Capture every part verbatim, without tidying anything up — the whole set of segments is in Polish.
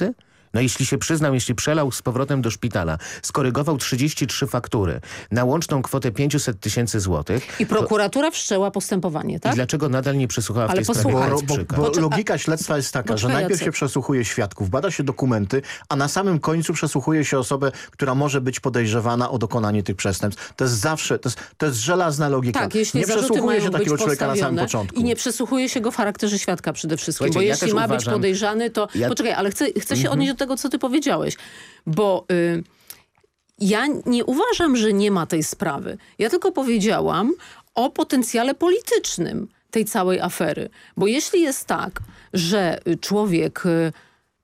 pracy? No jeśli się przyznał, jeśli przelał z powrotem do szpitala, skorygował trzydzieści trzy faktury na łączną kwotę pięćset tysięcy złotych. I prokuratura to... wszczęła postępowanie, tak? I dlaczego nadal nie przesłuchała w Ale tej sprawie posłuchaj, Kacprzyka? Bo, bo Poczek- logika śledztwa jest taka, że najpierw się przesłuchuje świadków, bada się dokumenty, a na samym końcu przesłuchuje się osobę, która może być podejrzewana o dokonanie tych przestępstw. To jest zawsze, to jest, to jest żelazna logika. Tak, jeśli nie zarzuty przesłuchuje mają się takiego być człowieka na samym postawione początku. i nie przesłuchuje się go w charakterze świadka przede wszystkim, Słuchajcie, bo ja jeśli też ma być uważam- podejrzany, to... Ja- Poczekaj, ale chcę, chcę się Mhm. odnieść do tego, co ty powiedziałeś, bo y, ja nie uważam, że nie ma tej sprawy. Ja tylko powiedziałam o potencjale politycznym tej całej afery. Bo jeśli jest tak, że człowiek y,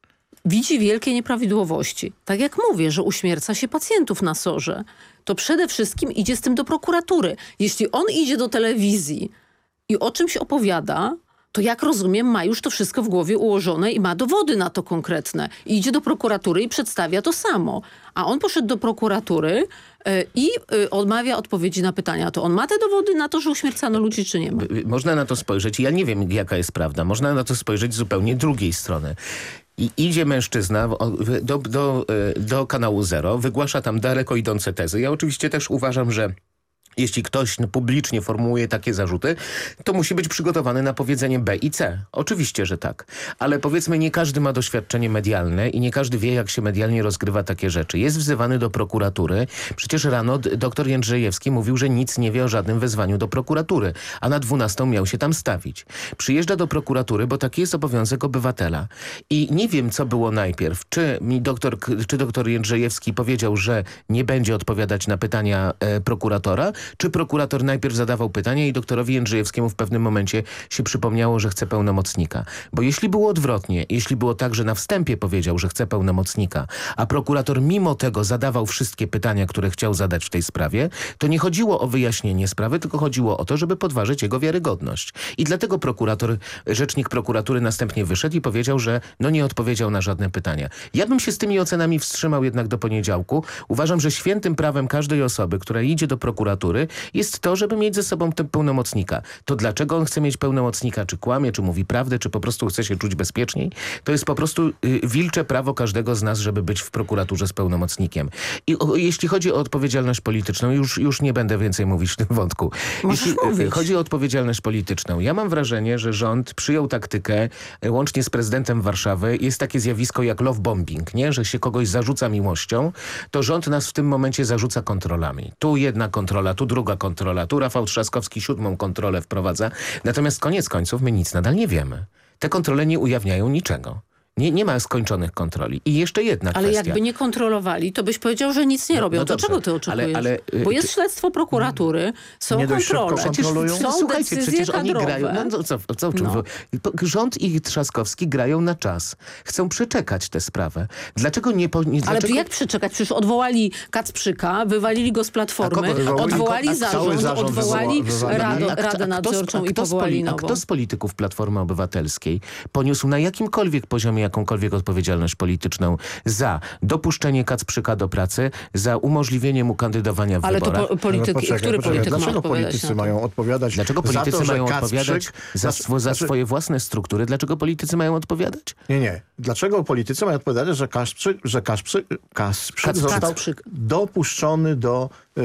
widzi wielkie nieprawidłowości, tak jak mówię, że uśmierca się pacjentów na sorze, to przede wszystkim idzie z tym do prokuratury. Jeśli on idzie do telewizji i o czymś opowiada, to jak rozumiem, ma już to wszystko w głowie ułożone i ma dowody na to konkretne. I idzie do prokuratury i przedstawia to samo. A on poszedł do prokuratury y, i y, odmawia odpowiedzi na pytania. To on ma te dowody na to, że uśmiercano ludzi, czy nie ma? Można na to spojrzeć, ja nie wiem jaka jest prawda, można na to spojrzeć z zupełnie drugiej strony. I idzie mężczyzna do, do, do kanału Zero, wygłasza tam daleko idące tezy. Ja oczywiście też uważam, że jeśli ktoś publicznie formułuje takie zarzuty, to musi być przygotowany na powiedzenie B i C. Oczywiście, że tak. Ale powiedzmy, nie każdy ma doświadczenie medialne i nie każdy wie, jak się medialnie rozgrywa takie rzeczy. Jest wzywany do prokuratury. Przecież rano dr Jędrzejewski mówił, że nic nie wie o żadnym wezwaniu do prokuratury, a na dwunastą miał się tam stawić. Przyjeżdża do prokuratury, bo taki jest obowiązek obywatela. I nie wiem, co było najpierw. Czy mi doktor, czy doktor Jędrzejewski powiedział, że nie będzie odpowiadać na pytania e, prokuratora, czy prokurator najpierw zadawał pytania i doktorowi Jędrzejewskiemu w pewnym momencie się przypomniało, że chce pełnomocnika. Bo jeśli było odwrotnie, jeśli było tak, że na wstępie powiedział, że chce pełnomocnika, a prokurator mimo tego zadawał wszystkie pytania, które chciał zadać w tej sprawie, to nie chodziło o wyjaśnienie sprawy, tylko chodziło o to, żeby podważyć jego wiarygodność. I dlatego prokurator, rzecznik prokuratury następnie wyszedł i powiedział, że no nie odpowiedział na żadne pytania. Ja bym się z tymi ocenami wstrzymał jednak do poniedziałku. Uważam, że świętym prawem każdej osoby, która idzie do prokuratury, jest to, żeby mieć ze sobą ten pełnomocnika. To dlaczego on chce mieć pełnomocnika? Czy kłamie, czy mówi prawdę, czy po prostu chce się czuć bezpieczniej? To jest po prostu y, wilcze prawo każdego z nas, żeby być w prokuraturze z pełnomocnikiem. I o, jeśli chodzi o odpowiedzialność polityczną, już, już nie będę więcej mówić w tym wątku. Możesz Jeśli mówić. chodzi o odpowiedzialność polityczną, ja mam wrażenie, że rząd przyjął taktykę, y, łącznie z prezydentem Warszawy, jest takie zjawisko jak love bombing, nie? Że się kogoś zarzuca miłością, to rząd nas w tym momencie zarzuca kontrolami. Tu jedna kontrola, tu druga kontrola. Tu Rafał Trzaskowski siódmą kontrolę wprowadza. Natomiast koniec końców my nic nadal nie wiemy. Te kontrole nie ujawniają niczego. Nie, nie ma skończonych kontroli. I jeszcze jedna Ale kwestia. jakby nie kontrolowali, to byś powiedział, że nic nie No- robią. no to dobrze, czego ty oczekujesz? ale- ale, y, Bo jest ty- śledztwo prokuratury, są Nie dość kontrole, szybko kontrolują? są Słuchajcie, decyzje przecież oni kadrowe. grają. No, no, co, co, czym No. wy- po- Rząd i Trzaskowski grają na czas. Chcą przeczekać tę sprawę. Dlaczego nie... Po, nie Ale dlaczego... tu jak przeczekać? Przecież odwołali Kacprzyka, wywalili go z A Platformy, kogo- odwołali a- a- zarząd, cały zarząd odwołali wywoła- wywalili. radę, A kto- radę a kto z- nadzorczą a i kto z powołali poli- A nową. kto z polityków Platformy Obywatelskiej poniósł na jakimkolwiek poziomie jakąkolwiek odpowiedzialność polityczną za dopuszczenie Kacprzyka do pracy, za umożliwienie mu kandydowania w Ale to wyborach? po, polityk, Ale poczekaj, który poczekaj. polityk ma Dlaczego odpowiadać politycy na to? mają odpowiadać Dlaczego za politycy to, że mają Kacprzyk- odpowiadać za, swo, za znaczy- swoje własne struktury? Dlaczego politycy mają odpowiadać? Nie, nie. Dlaczego politycy mają odpowiadać, że Kasprzyk, że Kasprzyk, Kasprzyk Kacprzyk. został Kacprzyk. dopuszczony do, yy,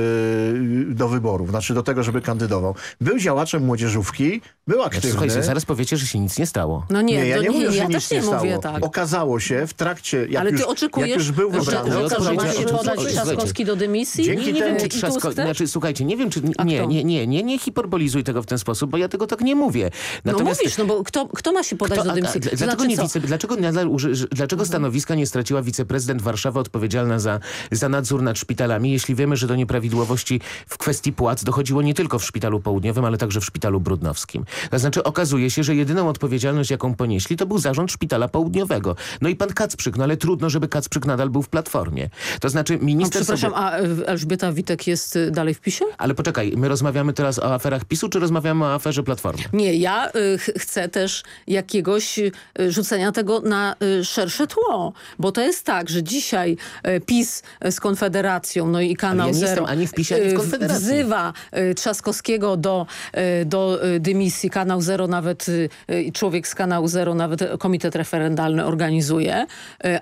do wyborów, znaczy do tego, żeby kandydował. Był działaczem młodzieżówki, był aktywny. Słuchajcie, zaraz powiecie, że się nic nie stało. No nie, Nie, ja to nie mówię, że ja nic też nie nie stało. mówię tak. Okazało się w trakcie, jak, Ale ty już, oczekujesz, jak już był że, wybrany, że, że, że odpowiedział- ma się odpowiedział- podać słuchajcie. Trzaskowski do dymisji? Dzięki I, Nie wiem, i czy Tusk Trzasko... też? Znaczy, słuchajcie, nie wiem, czy... A Nie, kto? nie, nie, nie, nie hiperbolizuj tego w ten sposób, bo ja tego tak nie mówię. No mówisz, no bo kto, kto ma się podać Kto- do a- a dymisji? dl- To Dlaczego, znaczy nie co? wice, dlaczego, nadal uży, że- dlaczego stanowiska nie straciła wiceprezydent Warszawy odpowiedzialna za, za nadzór nad szpitalami, jeśli wiemy, że do nieprawidłowości w kwestii płac dochodziło nie tylko w Szpitalu Południowym, ale także w Szpitalu Brudnowskim. To znaczy okazuje się, że jedyną odpowiedzialność, jaką ponieśli, to był zarząd Szpitala Południowego. No i pan Kacprzyk, no ale trudno, żeby Kacprzyk nadal był w Platformie. To znaczy No, minister przepraszam, sobie... a y, Elżbieta Witek jest y, dalej w PiSie? Ale poczekaj, my rozmawiamy teraz o aferach PiSu, czy rozmawiamy o aferze Platformy? Nie, ja y, ch chcę też jakiegoś y, rzucenia tego na y, szersze tło, bo to jest tak, że dzisiaj y, PiS z Konfederacją, no i Kanał Ale ja nie Zero jestem ani w PiSie, ani w y, Konfederacji. wzywa y, Trzaskowskiego do, y, do y, dymisji. Kanał Zero nawet, y, y, człowiek z Kanału Zero nawet komitet referendalny organizuje, y,